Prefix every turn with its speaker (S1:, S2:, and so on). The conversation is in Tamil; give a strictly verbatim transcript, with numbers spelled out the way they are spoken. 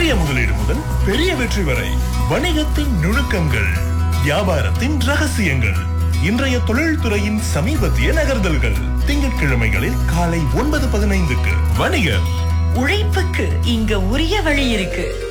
S1: சிறிய முதலீடு முதல் பெரிய வெற்றி வரை வணிகத்தின் நுணுக்கங்கள், வியாபாரத்தின் ரகசியங்கள், இன்றைய தொழில்துறையின் சமீபத்திய நகர்தல்கள். திங்கட்கிழமைகளில் காலை ஒன்பது பதினைந்துக்கு வணிகர்.
S2: உழைப்புக்கு இங்க உரிய வழி இருக்கு.